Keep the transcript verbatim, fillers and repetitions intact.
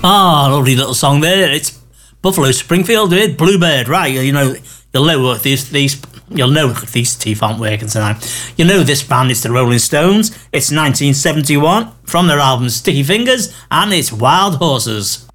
Ah, oh, lovely little song there. It's Buffalo Springfield with Bluebird. Right, you know, you'll know what these these you'll know if these teeth aren't working tonight. You know this band is the Rolling Stones. It's nineteen seventy-one from their album Sticky Fingers, and it's Wild Horses.